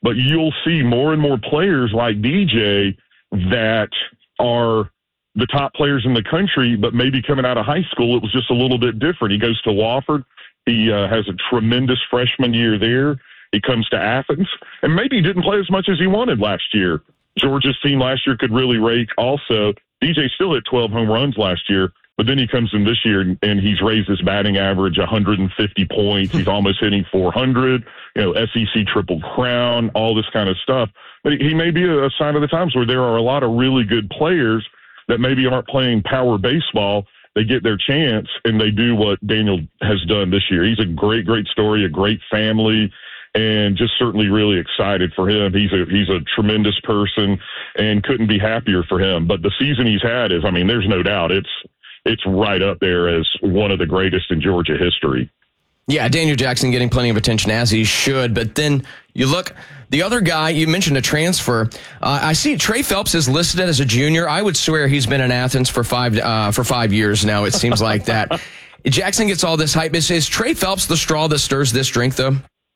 but you'll see more and more players like D J that are the top players in the country, but maybe coming out of high school, it was just a little bit different. He goes to Wofford. He uh, has a tremendous freshman year there. He comes to Athens, and maybe he didn't play as much as he wanted last year. Georgia's team last year could really rake also. D J still hit twelve home runs last year, but then he comes in this year and, and he's raised his batting average one hundred fifty points. He's almost hitting four hundred, you know, S E C Triple Crown, all this kind of stuff. But he may be a sign of the times where there are a lot of really good players that maybe aren't playing power baseball. They get their chance and they do what Daniel has done this year. He's a great, great story, a great family, and just certainly really excited for him. He's a he's a tremendous person and couldn't be happier for him. But the season he's had is, I mean, there's no doubt it's it's right up there as one of the greatest in Georgia history. Yeah, Daniel Jackson getting plenty of attention, as he should. But then you look, the other guy, you mentioned a transfer. Uh, I see Trey Phelps is listed as a junior. I would swear he's been in Athens for five uh, for five years now. It seems like that. Jackson gets all this hype. Is, is Trey Phelps the straw that stirs this drink, though?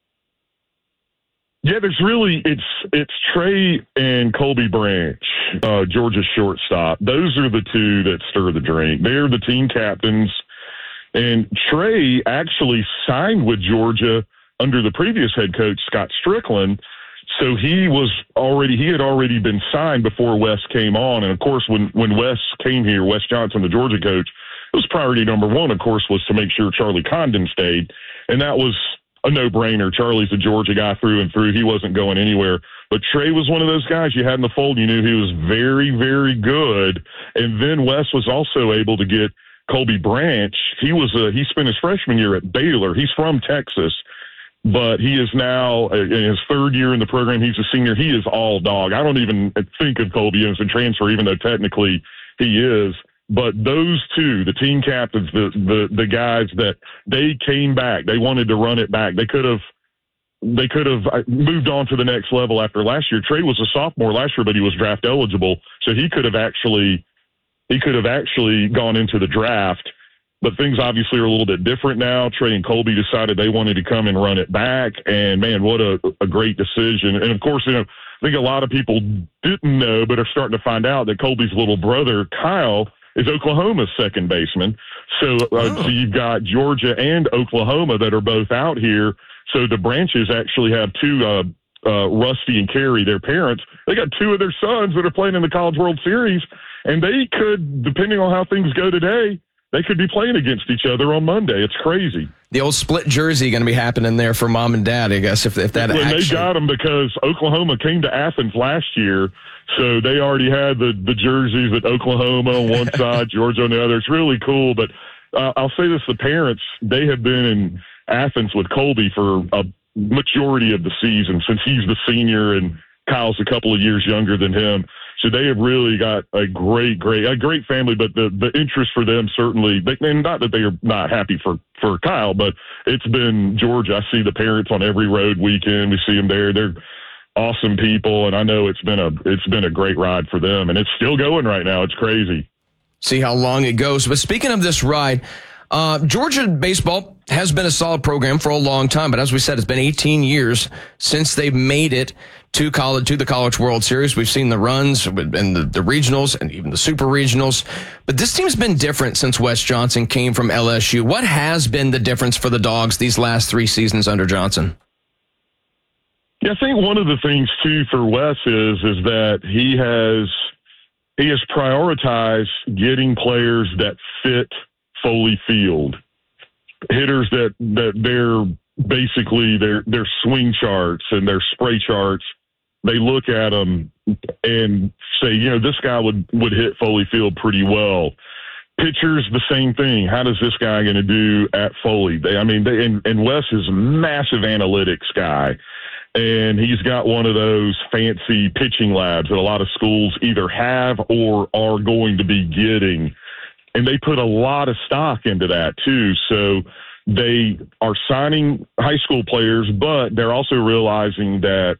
Yeah, there's really, it's it's Trey and Colby Branch, uh, Georgia's shortstop. Those are the two that stir the drink. They're the team captains. And Trey actually signed with Georgia under the previous head coach, Scott Strickland. So he was already, he had already been signed before Wes came on. And of course, when, when Wes came here, Wes Johnson, the Georgia coach, it was priority number one, of course, was to make sure Charlie Condon stayed. And that was a no-brainer. Charlie's a Georgia guy through and through. He wasn't going anywhere. But Trey was one of those guys you had in the fold. You knew he was very, very good. And then Wes was also able to get Colby Branch. He was a, he spent his freshman year at Baylor. He's from Texas, but he is now in his third year in the program. He's a senior. He is all dog. I don't even think of Colby as a transfer, even though technically he is. But those two, the team captains, the, the, the guys that they came back, they wanted to run it back. They could have, they could have moved on to the next level after last year. Trey was a sophomore last year, but he was draft eligible. So he could have actually, he could have actually gone into the draft, but things obviously are a little bit different now. Trey and Colby decided they wanted to come and run it back, and man, what a, a great decision. And of course, you know, I think a lot of people didn't know, but are starting to find out that Colby's little brother, Kyle, is Oklahoma's second baseman. So, uh, oh. so you've got Georgia and Oklahoma that are both out here. So the Branches actually have two, uh, uh, Rusty and Carrie, their parents. They got two of their sons that are playing in the College World Series. And they could, depending on how things go today, they could be playing against each other on Monday. It's crazy. The old split jersey going to be happening there for mom and dad, I guess, if, if that well, actually... They got them because Oklahoma came to Athens last year, so they already had the, the jerseys at Oklahoma on one side, Georgia on the other. It's really cool, but uh, I'll say this, the parents, they have been in Athens with Colby for a majority of the season since he's the senior and Kyle's a couple of years younger than him. So they have really got a great, great, a great family, but the, the interest for them certainly, they, and not that they are not happy for, for Kyle, but it's been Georgia. I see the parents on every road weekend. We see them there. They're awesome people. And I know it's been a, it's been a great ride for them, and it's still going right now. It's crazy. See how long it goes. But speaking of this ride, uh, Georgia baseball has been a solid program for a long time, but as we said, it's been eighteen years since they've made it to college, to the College World Series. We've seen the runs and the, the regionals and even the super regionals, but this team's been different since Wes Johnson came from L S U. What has been the difference for the Dogs these last three seasons under Johnson? Yeah, I think one of the things too for Wes is, is that he has, he has prioritized getting players that fit Foley Field, hitters that, that they're basically their, their swing charts and their spray charts. They look at them and say, you know, this guy would, would hit Foley Field pretty well. Pitchers, the same thing. How does this guy going to do at Foley? They, I mean, they, and, and Wes is a massive analytics guy, and he's got one of those fancy pitching labs that a lot of schools either have or are going to be getting. And they put a lot of stock into that too. So they are signing high school players, but they're also realizing that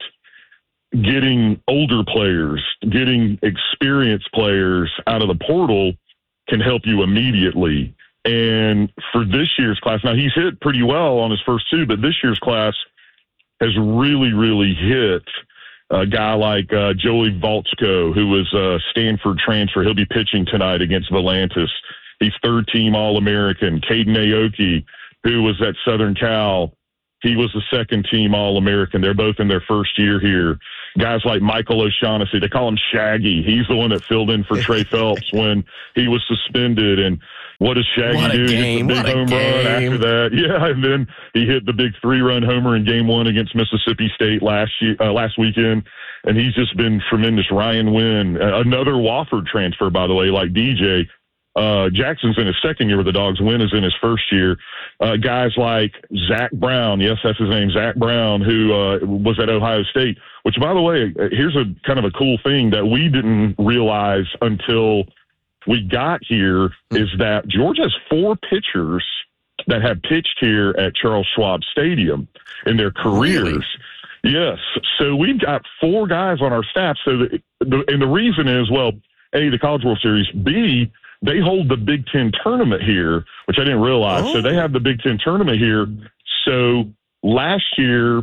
getting older players, getting experienced players out of the portal can help you immediately. And for this year's class, now he's hit pretty well on his first two, but this year's class, has really, really hit a guy like uh, Joey Valtzko, who was a Stanford transfer. He'll be pitching tonight against Volantis. He's third-team All-American. Caden Aoki, who was at Southern Cal, he was the second-team All-American. They're both in their first year here. Guys like Michael O'Shaughnessy, they call him Shaggy. He's the one that filled in for Trey Phelps when he was suspended. And what does Shaggy What a do? game. He hits a big What a home run game. after that. Yeah, and then he hit the big three-run homer in game one against Mississippi State last year, uh, last weekend. And he's just been tremendous. Ryan Wynn, uh, another Wofford transfer, by the way, like D J. Uh, Jackson's in his second year with the Dogs. Wynn is in his first year. Uh, guys like Zach Brown, yes, that's his name, Zach Brown, who uh, was at Ohio State, which, by the way, here's a kind of a cool thing that we didn't realize until we got here is that Georgia has four pitchers that have pitched here at Charles Schwab Stadium in their careers. Really? Yes. So we've got four guys on our staff. So the, the, and the reason is, well, A, the College World Series, B, they hold the Big Ten tournament here, which I didn't realize. Oh. So they have the Big Ten tournament here. So last year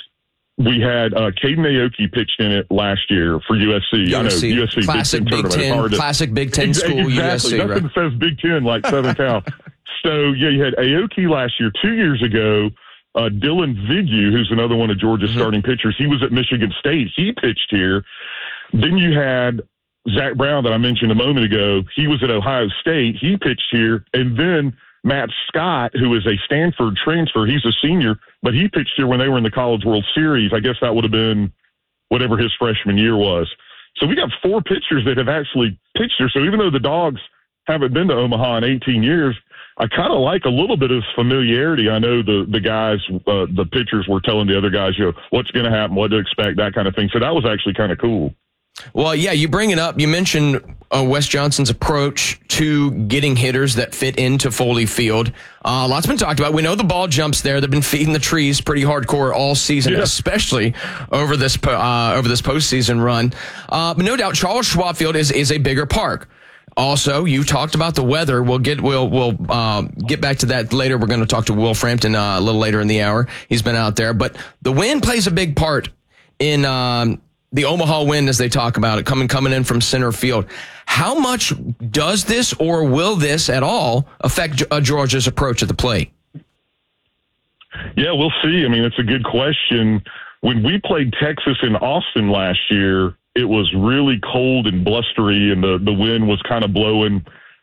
we had uh, Caden Aoki pitched in it last year for U S C. U S C. I know U S C classic Big Ten, Big tournament. Ten, classic Big Ten school exactly. U S C. That's Right? what it says Big Ten, like Southern Cal. So yeah, you had Aoki last year. Two years ago, uh, Dylan Vigue, who's another one of Georgia's mm-hmm. starting pitchers, he was at Michigan State. He pitched here. Then you had Zach Brown that I mentioned a moment ago. He was at Ohio State. He pitched here. And then Matt Scott, who is a Stanford transfer, he's a senior, but he pitched here when they were in the College World Series. I guess that would have been whatever his freshman year was. So we got four pitchers that have actually pitched here. So even though the Dogs haven't been to Omaha in eighteen years, I kind of like a little bit of familiarity. I know the the guys, uh, the pitchers were telling the other guys, you know, what's going to happen, what to expect, that kind of thing. So that was actually kind of cool. Well, yeah, you bring it up. You mentioned uh, Wes Johnson's approach to getting hitters that fit into Foley Field. Uh, lots been talked about. We know the ball jumps there. They've been feeding the trees pretty hardcore all season, yeah. especially over this uh, over this postseason run. Uh, but no doubt, Charles Schwab Field is is a bigger park. Also, you talked about the weather. We'll get we'll we'll uh, get back to that later. We're going to talk to Will Frampton uh, a little later in the hour. He's been out there, but the wind plays a big part in. Um, The Omaha wind, as they talk about it, coming coming in from center field. How much does this or will this at all affect uh, Georgia's approach at the plate? Yeah, we'll see. I mean, it's a good question. When we played Texas in Austin last year, it was really cold and blustery, and the, the wind was kind of blowing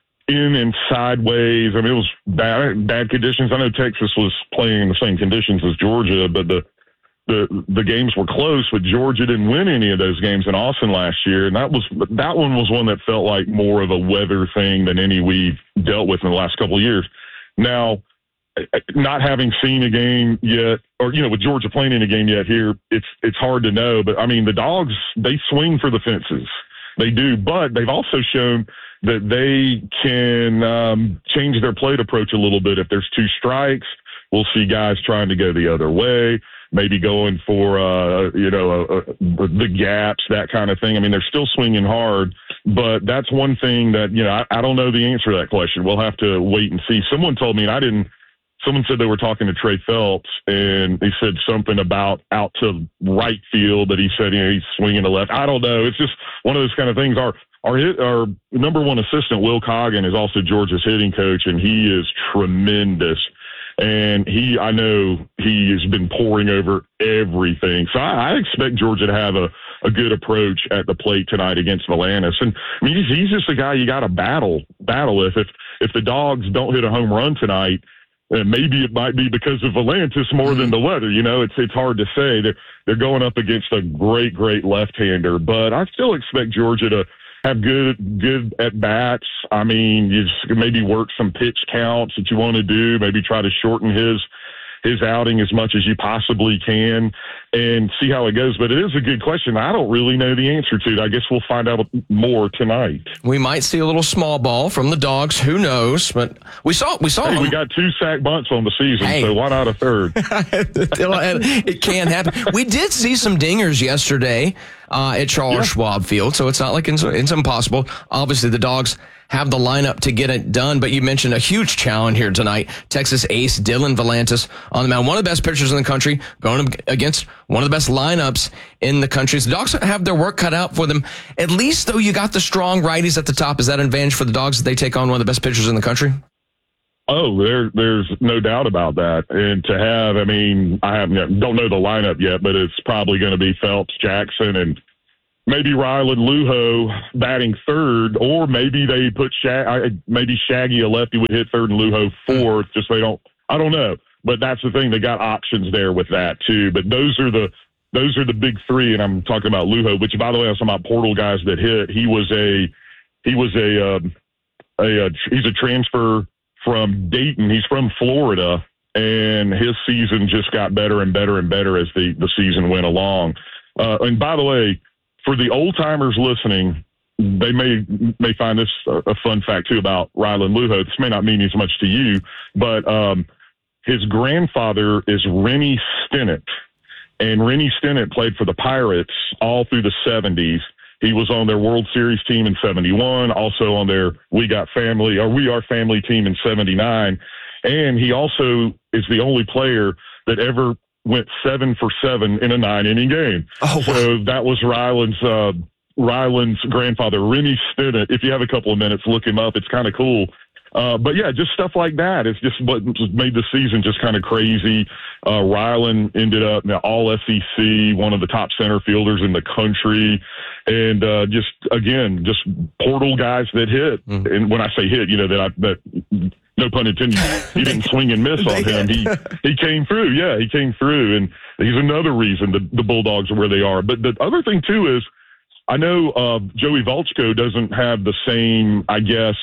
in and sideways. I mean, it was bad, bad conditions. I know Texas was playing in the same conditions as Georgia, but the The the games were close, but Georgia didn't win any of those games in Austin last year, and that was that one was one that felt like more of a weather thing than any we've dealt with in the last couple of years. Now, not having seen a game yet, or you know, with Georgia playing in a game yet here, it's it's hard to know. But I mean, the Dogs, they swing for the fences, they do, but they've also shown that they can um, change their plate approach a little bit. If there's two strikes, we'll see guys trying to go the other way. Maybe going for, uh, you know, uh, uh, the gaps, that kind of thing. I mean, they're still swinging hard, but that's one thing that, you know, I, I don't know the answer to that question. We'll have to wait and see. Someone told me, and I didn't, someone said they were talking to Trey Phelps, and he said something about out to right field, that he said, you know, he's swinging to left. I don't know. It's just one of those kind of things. Our, our, hit, our number one assistant, Will Coggin, is also Georgia's hitting coach, and he is tremendous. And he, I know he has been poring over everything. So I, I expect Georgia to have a, a good approach at the plate tonight against Volantis. And I mean, he's, he's just a guy you got to battle, battle with. If, if the Dogs don't hit a home run tonight, uh, maybe it might be because of Volantis more than the weather. You know, it's, it's hard to say. They're, they're going up against a great, great left-hander, but I still expect Georgia to have good, good at bats. I mean, you just maybe work some pitch counts that you want to do, maybe try to shorten his, his outing as much as you possibly can and see how it goes. But it is a good question. I don't really know the answer to it. I guess we'll find out more tonight. We might see a little small ball from the Dogs. Who knows? But we saw, we saw. Hey, we got two sack bunts on the season, hey. So why not a third? It can happen. We did see some dingers yesterday uh, at Charles yeah. Schwab Field, so it's not like it's, it's impossible. Obviously, the Dogs have the lineup to get it done. But you mentioned a huge challenge here tonight. Texas ace Dylan Volantis on the mound, one of the best pitchers in the country, going against one of the best lineups in the country. So the Dogs have their work cut out for them. At least, though, you got the strong righties at the top. Is that an advantage for the Dogs that they take on one of the best pitchers in the country? Oh, there, there's no doubt about that. And to have, I mean, I have, don't know the lineup yet, but it's probably going to be Phelps, Jackson, and maybe Ryland Lujo batting third, or maybe they put Shag- maybe Shaggy, a lefty, would hit third and Lujo fourth. Just they don't. I don't know, but that's the thing. They got options there with that too. But those are the those are the big three, and I'm talking about Lujo, which by the way, I'm talking about portal guys that hit. He was a he was a um, a, a he's a transfer from Dayton. He's from Florida, and his season just got better and better and better as the the season went along. Uh, and by the way, for the old timers listening, they may may find this a, a fun fact too about Ryland Lujo. This may not mean as much to you, but um, his grandfather is Rennie Stennett, and Rennie Stennett played for the Pirates all through the seventies. He was on their World Series team in seventy-one, also on their We Got Family or We Are Family team in seventy-nine, and he also is the only player that ever went seven for seven in a nine-inning game. Oh, wow. So that was Ryland's uh, Ryland's grandfather, Rennie Stennett. If you have a couple of minutes, look him up. It's kind of cool. Uh, but, yeah, just stuff like that. It's just what made the season just kind of crazy. Uh, Ryland ended up in the all S E C, one of the top center fielders in the country. And uh, just, again, just portal guys that hit. Mm-hmm. And when I say hit, you know, that I – that no pun intended, he didn't swing and miss on him. He he came through. Yeah, he came through. And he's another reason the, the Bulldogs are where they are. But the other thing, too, is I know uh, Joey Volchko doesn't have the same, I guess,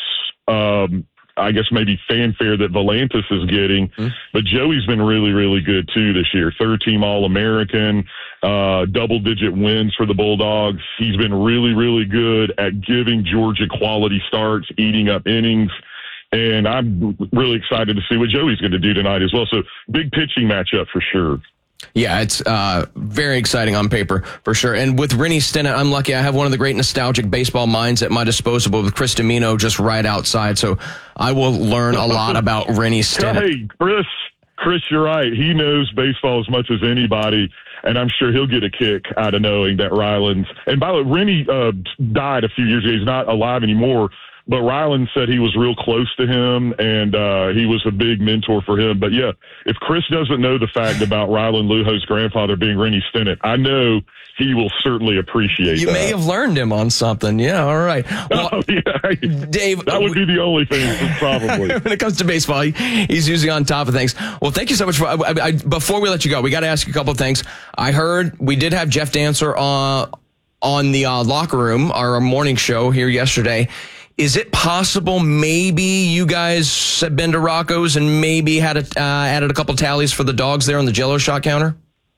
um, I guess maybe fanfare that Volantis is getting. Mm-hmm. But Joey's been really, really good, too, this year. Third-team All-American, uh, double-digit wins for the Bulldogs. He's been really, really good at giving Georgia quality starts, eating up innings. And I'm really excited to see what Joey's going to do tonight as well. So big pitching matchup for sure. Yeah, it's uh, very exciting on paper for sure. And with Rennie Stennett, I'm lucky I have one of the great nostalgic baseball minds at my disposal with Chris Domino just right outside. So I will learn a lot about Rennie Stennett. Hey, Chris, Chris, you're right. He knows baseball as much as anybody. And I'm sure he'll get a kick out of knowing that Ryland's. And by the way, Rennie uh, died a few years ago. He's not alive anymore. But Ryland said he was real close to him, and uh, he was a big mentor for him. But, yeah, if Chris doesn't know the fact about Ryland Lujo's grandfather being Rennie Stennett, I know he will certainly appreciate you that. You may have learned him on something. Yeah, all right. Well, oh, yeah. Dave. That would be the only thing, probably. When it comes to baseball, he's usually on top of things. Well, thank you so much. For I, I, Before we let you go, we got to ask you a couple of things. I heard we did have Jeff Dantzler on, on the uh, Locker Room, our morning show here yesterday. Is it possible maybe you guys have been to Rocco's and maybe had a, uh, added a couple tallies for the Dogs there on the Jell-O shot counter?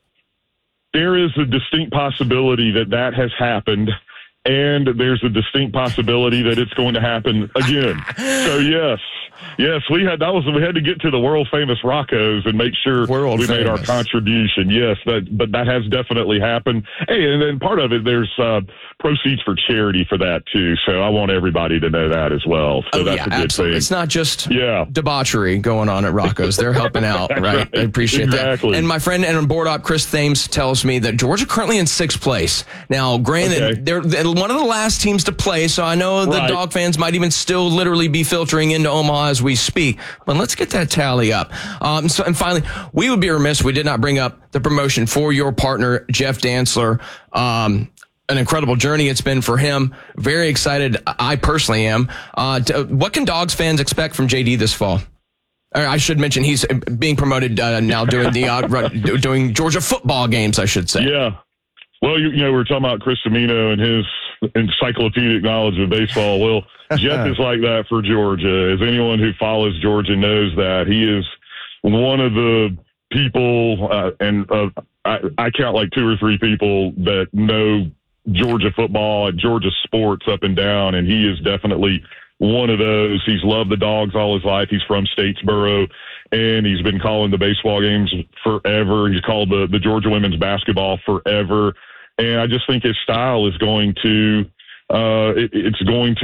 There is a distinct possibility that that has happened, and there's a distinct possibility that it's going to happen again. So, yes. Yes, we had that was we had to get to the world famous Rocco's and make sure world we famous. made our contribution. Yes, that but that has definitely happened. Hey, and then part of it there's uh, proceeds for charity for that too. So I want everybody to know that as well. So oh, that's yeah, a good absolutely. thing. It's not just yeah. debauchery going on at Rocco's. They're helping out, right? right? I appreciate exactly. that. And my friend and board op Chris Thames tells me that Georgia currently in sixth place. Now, granted, okay. they're, they're one of the last teams to play, so I know the right. Dog fans might even still literally be filtering into Omaha as we speak. But let's get that tally up. Um, so, and finally, we would be remiss if we did not bring up the promotion for your partner, Jeff Dantzler. Um, an incredible journey it's been for him. Very excited. I personally am. Uh, to, what can Dogs fans expect from J D this fall? I should mention he's being promoted uh, now, doing the uh, doing Georgia football games, I should say. Yeah. Well, you, you know, we were talking about Chris Domino and his encyclopedic knowledge of baseball. Well, Jeff is like that for Georgia. As anyone who follows Georgia knows that, he is one of the people, uh, and uh, I, I count like two or three people that know Georgia football and Georgia sports up and down, and he is definitely one of those. He's loved the Dogs all his life. He's from Statesboro, and he's been calling the baseball games forever. He's called the, the Georgia women's basketball forever. And I just think his style is going to, uh, it, it's going to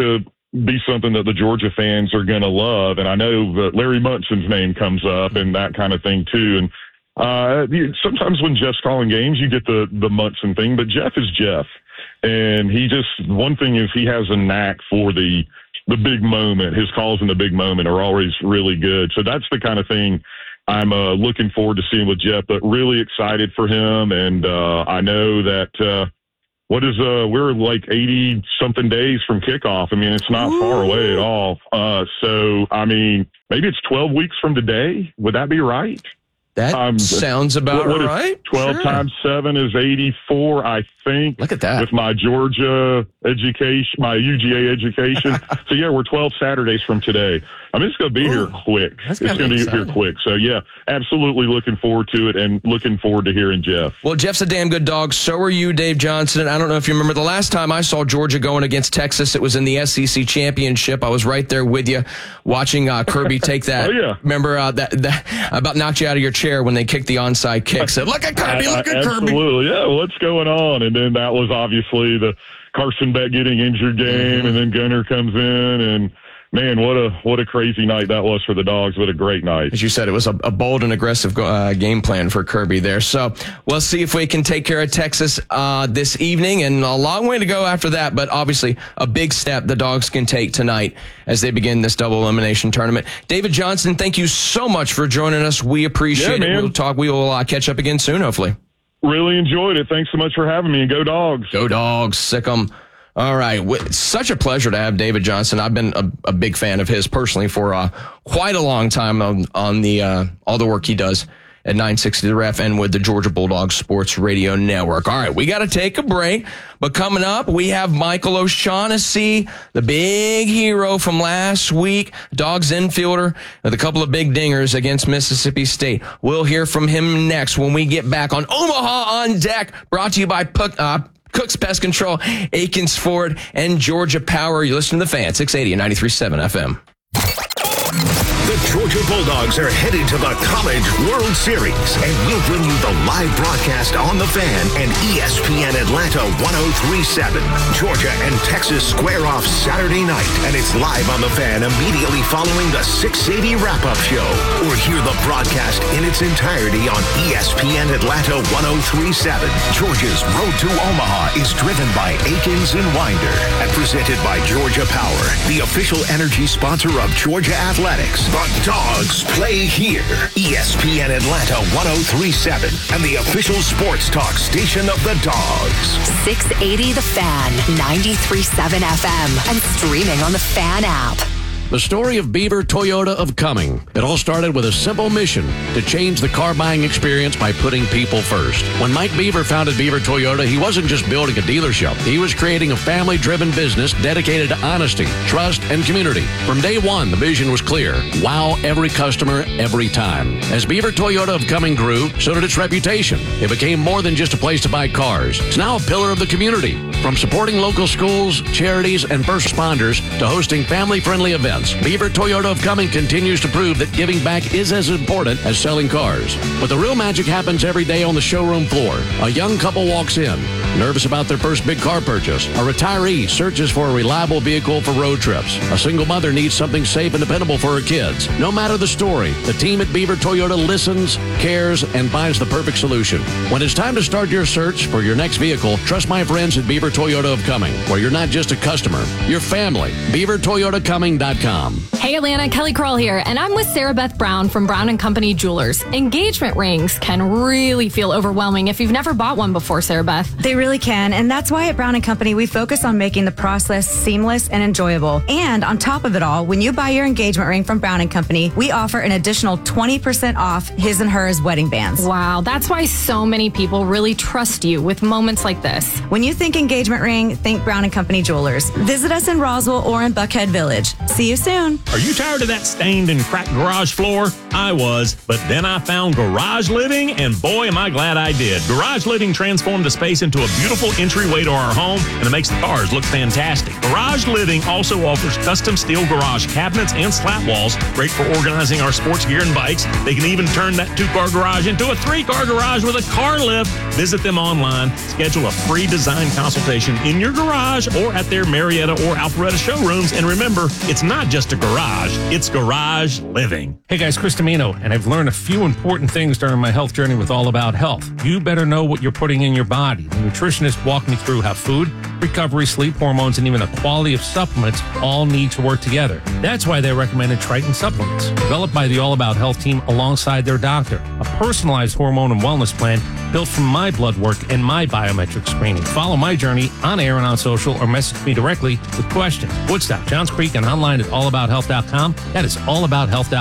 be something that the Georgia fans are going to love. And I know that Larry Munson's name comes up and that kind of thing too. And uh, sometimes when Jeff's calling games, you get the, the Munson thing, but Jeff is Jeff. And he just, one thing is he has a knack for the, the big moment. His calls in the big moment are always really good. So that's the kind of thing I'm uh, looking forward to seeing with Jeff, but really excited for him. And uh, I know that, uh, what is, uh, we're like eighty something days from kickoff. I mean, it's not Ooh. far away at all. Uh, so, I mean, maybe it's twelve weeks from today. Would that be right? That um, sounds about what, what right. twelve sure. times seven is eighty-four, I think. Look at that. With my Georgia education, my U G A education. So, yeah, we're twelve Saturdays from today. I mean, it's going to be Ooh, here quick. It's going to be here quick. So, yeah, absolutely looking forward to it and looking forward to hearing Jeff. Well, Jeff's a damn good dog. So are you, Dave Johnson. And I don't know if you remember the last time I saw Georgia going against Texas. It was in the S E C championship. I was right there with you watching uh, Kirby take that. Oh, yeah. Remember uh, that, that about knocked you out of your chair when they kicked the onside kick. Said, look at Kirby, look at absolutely. Kirby. Absolutely. Yeah, what's going on? And then that was obviously the Carson Beck getting injured game, mm-hmm. and then Gunner comes in, and man, what a what a crazy night that was for the Dogs. What a great night. As you said, it was a, a bold and aggressive uh, game plan for Kirby there. So we'll see if we can take care of Texas uh, this evening, and a long way to go after that, but obviously a big step the Dogs can take tonight as they begin this double elimination tournament. David Johnson, thank you so much for joining us. We appreciate yeah, it. Man. We'll talk. We will uh, catch up again soon, hopefully. Really enjoyed it. Thanks so much for having me, and go Dogs. Go Dogs. Sick 'em. All right. It's such a pleasure to have David Johnson. I've been a, a big fan of his personally for uh, quite a long time on, on the uh, all the work he does at nine sixty The Ref and with the Georgia Bulldogs Sports Radio Network. All right. We got to take a break. But coming up, we have Michael O'Shaughnessy, the big hero from last week, Dogs infielder with a couple of big dingers against Mississippi State. We'll hear from him next when we get back on Omaha on Deck, brought to you by Puck, uh, Cook's Pest Control, Aikens Ford, and Georgia Power. You listen to The Fan, six eighty and ninety-three point seven F M. The Georgia Bulldogs are headed to the College World Series, and we'll bring you the live broadcast on The Fan and E S P N Atlanta one oh three point seven. Georgia and Texas square off Saturday night, and it's live on The Fan immediately following the six eighty wrap-up show. Or hear the broadcast in its entirety on E S P N Atlanta one oh three point seven. Georgia's Road to Omaha is driven by Aikens and Winder and presented by Georgia Power, the official energy sponsor of Georgia Athletics. The Dogs play here. E S P N Atlanta one oh three point seven and the official sports talk station of the Dogs. six eighty The Fan, ninety-three point seven F M, and streaming on the Fan app. The story of Beaver Toyota of Cumming. It all started with a simple mission to change the car buying experience by putting people first. When Mike Beaver founded Beaver Toyota, he wasn't just building a dealership. He was creating a family-driven business dedicated to honesty, trust, and community. From day one, the vision was clear. Wow every customer, every time. As Beaver Toyota of Cumming grew, so did its reputation. It became more than just a place to buy cars. It's now a pillar of the community. From supporting local schools, charities, and first responders to hosting family-friendly events, Beaver Toyota of Cumming continues to prove that giving back is as important as selling cars. But the real magic happens every day on the showroom floor. A young couple walks in, nervous about their first big car purchase. A retiree searches for a reliable vehicle for road trips. A single mother needs something safe and dependable for her kids. No matter the story, the team at Beaver Toyota listens, cares, and finds the perfect solution. When it's time to start your search for your next vehicle, trust my friends at Beaver Toyota of Cumming, where you're not just a customer, you're family. Beaver Toyota Cumming dot com. Hey Atlanta, Kelly Kroll here, and I'm with Sarah Beth Brown from Brown and Company Jewelers. Engagement rings can really feel overwhelming if you've never bought one before, Sarah Beth. They really can, and that's why at Brown and Company we focus on making the process seamless and enjoyable. And on top of it all, when you buy your engagement ring from Brown and Company, we offer an additional twenty percent off his and hers wedding bands. Wow, that's why so many people really trust you with moments like this. When you think engagement ring, think Brown and Company Jewelers. Visit us in Roswell or in Buckhead Village. See you soon. Are you tired of that stained and cracked garage floor? I was, but then I found Garage Living, and boy, am I glad I did. Garage Living transformed the space into a beautiful entryway to our home, and it makes the cars look fantastic. Garage Living also offers custom steel garage cabinets and slat walls, great for organizing our sports gear and bikes. They can even turn that two-car garage into a three-car garage with a car lift. Visit them online. Schedule a free design consultation in your garage or at their Marietta or Alpharetta showrooms. And remember, it's not just a garage, it's Garage Living. Hey guys, Chris Domino, and I've learned a few important things during my health journey with All About Health. You better know what you're putting in your body. The nutritionist walked me through how food, recovery, sleep, hormones, and even the quality of supplements all need to work together. That's why they recommended Triton Supplements, developed by the All About Health team alongside their doctor. A personalized hormone and wellness plan built from my blood work and my biometric screening. Follow my journey on air and on social or message me directly with questions. Woodstock, Johns Creek, and online at all about health dot com. That is all about health dot com.